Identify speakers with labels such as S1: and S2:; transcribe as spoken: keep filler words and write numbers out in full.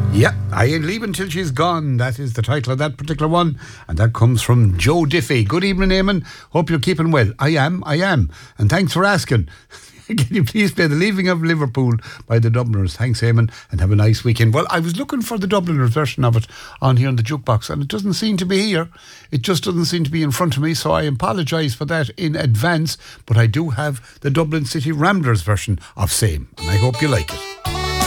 S1: Yeah, I ain't leaving till she's gone. That is the title of that particular one. And that comes from Joe Diffie. Good evening, Eamon. Hope you're keeping well. I am, I am. And thanks for asking. Can you please play The Leaving of Liverpool by the Dubliners? Thanks, Eamon, and have a nice weekend. Well, I was looking for the Dubliners version of it on here in the jukebox, and it doesn't seem to be here. It just doesn't seem to be in front of me, so I apologise for that in advance. But I do have the Dublin City Ramblers version of Same, and I hope you like it.